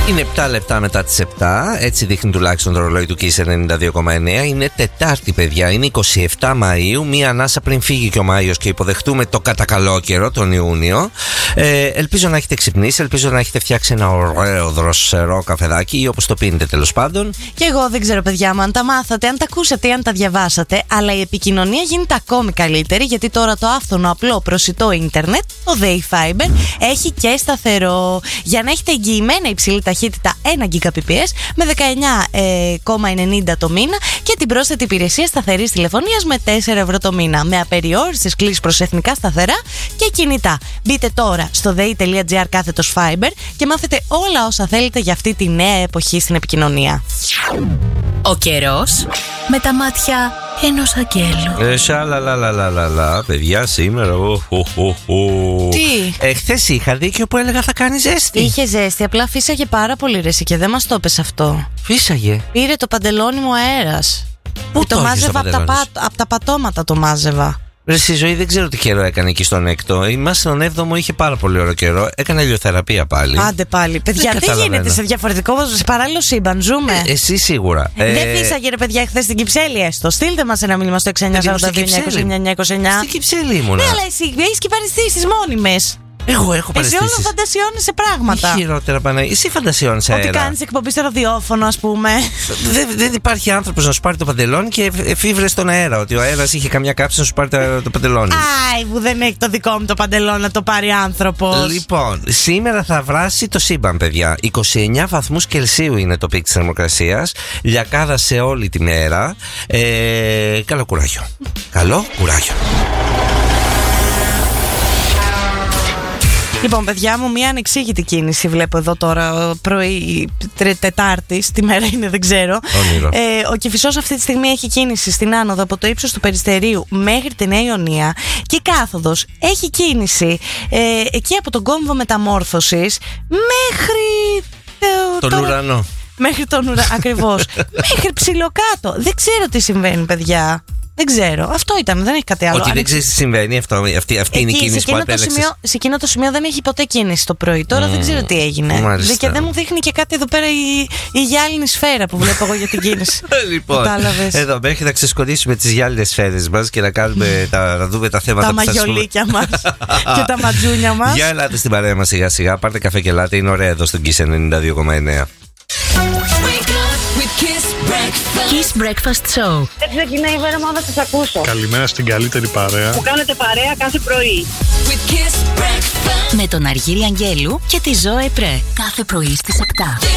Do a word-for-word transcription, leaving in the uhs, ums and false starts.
Είναι επτά λεπτά μετά τις επτά, έτσι δείχνει τουλάχιστον το ρολόι του Kiss ενενήντα δύο κόμμα εννέα. Είναι Τετάρτη, παιδιά, είναι είκοσι επτά Μαΐου, μία ανάσα πριν φύγει και ο Μάιος και υποδεχτούμε το κατακαλό καιρό, τον Ιούνιο. Ε, ελπίζω να έχετε ξυπνήσει, ελπίζω να έχετε φτιάξει ένα ωραίο δροσερό καφεδάκι ή όπως το πίνετε τέλος πάντων. Και εγώ δεν ξέρω, παιδιά μου, αν τα μάθατε, αν τα ακούσατε ή αν τα διαβάσατε, αλλά η επικοινωνία γίνεται ακόμη καλύτερη, γιατί τώρα το άφθονο απλό προσιτό ίντερνετ, το ΔΕΗ Fiber, έχει και σταθερό. Για να έχετε εγγυημένα υψηλή ταχύτητα ένα Gbps με δεκαεννιά κόμμα ενενήντα το μήνα και την πρόσθετη υπηρεσία σταθερής τηλεφωνίας με τέσσερα ευρώ το μήνα, με απεριόριστες κλήσεις προς εθνικά σταθερά και κινητά. Μπείτε τώρα στο dei.gr κάθετος Fiber και μάθετε όλα όσα θέλετε για αυτή τη νέα εποχή στην επικοινωνία. Ο καιρός με τα μάτια ενός αγγέλου. Ε, σαλαλαλαλαλα, παιδιά, σήμερα. Ο, ο, ο, ο. Τι? Εχθές είχα δίκιο που έλεγα θα κάνει ζέστη. Είχε ζέστη, απλά φύσαγε πάρα πολύ ρε και δεν μας το έπες αυτό. Φύσαγε. Πήρε το παντελόνι μου αέρας. Πού το, το μάζευα από τα, πα... απ τα πατώματα το μάζευα. Ρε στη ζωή δεν ξέρω τι καιρό έκανε εκεί στον έκτο. Είμαστε στον έβδομο, είχε πάρα πολύ ωραίο καιρό. Έκανε ηλιοθεραπεία πάλι. Άντε πάλι. Παιδιά, τι γίνεται σε διαφορετικό, σε παράλληλο σύμπαν, ζούμε. Ε, εσύ σίγουρα. Δεν ε... φύσαγε ρε παιδιά χθες στην Κυψέλη έστω. Στείλτε μας ένα μήνυμα στο έξι εννιά τέσσερα δύο είκοσι εννιά είκοσι εννιά. Στην Κυψέλη ήμουνα. Ναι, αλλά εσύ έχεις και παραισθήσεις μόνιμες. Εγώ έχω παραισθήσεις. Εσύ όλο φαντασιώνεσαι πράγματα. Τι χειρότερα πάνε. Εσύ φαντασιώνεσαι αέρα. Ότι κάνεις εκπομπή στο ραδιόφωνο, ας πούμε. Δεν, δεν υπάρχει άνθρωπος να σου πάρει το παντελόνι και εφήβρε στον αέρα. Ότι ο αέρας είχε καμιά κάψη να σου πάρει το, το παντελόνι. Άι, που δεν έχει το δικό μου το παντελόνι να το πάρει άνθρωπος. Λοιπόν, σήμερα θα βράσει το σύμπαν, παιδιά. είκοσι εννιά βαθμούς Κελσίου είναι το πικ της θερμοκρασίας. Λιακάδα σε όλη τη μέρα. Ε, καλό κουράγιο. Καλό κουράγιο. Λοιπόν, παιδιά μου, μια ανεξήγητη κίνηση βλέπω εδώ τώρα πρωί Τετάρτης, τι μέρα είναι δεν ξέρω. Ε, ο Κηφισός αυτή τη στιγμή έχει κίνηση στην άνοδο από το ύψος του Περιστερίου μέχρι τη Νέα Ιωνία και η κάθοδος έχει κίνηση ε, εκεί από τον κόμβο Μεταμόρφωσης μέχρι τον το, ουρανό. Μέχρι τον ουρανό, ακριβώς. Μέχρι ψιλοκάτω. Δεν ξέρω τι συμβαίνει, παιδιά. Δεν ξέρω. Αυτό ήταν, δεν έχει κάτι άλλο. Ότι δεν ξέρει τι συμβαίνει, αυτό, αυτή, αυτή είναι η κίνηση που επέλεξες. Σε εκείνο το σημείο δεν έχει ποτέ κίνηση το πρωί. Τώρα mm. δεν ξέρω τι έγινε. Μάλιστα. Και δεν μου δείχνει και κάτι εδώ πέρα η, η γυάλινη σφαίρα που βλέπω εγώ για την κίνηση. Λοιπόν, κατάλαβες. Εδώ μέχρι να ξεσκονίσουμε τις γυάλινες σφαίρες μας και να, κάνουμε τα, να δούμε τα θέματα τα που θα πούμε. Τα μαγιολίκια μας και τα ματζούνια μας. Για ελάτε στην παρέα μας σιγά σιγά. Πάρτε καφέ και ελάτε. Είναι ωραία εδώ στον Kiss ενενήντα δύο κόμμα εννέα. Kiss Breakfast Show. Έτσι ξεκινάει η μέρα μου να σας ακούσω. Καλημέρα στην καλύτερη παρέα που κάνετε παρέα κάθε πρωί. Με τον Αργύρη Αγγέλου και τη Ζωέ Πρέ. Κάθε πρωί στις επτά.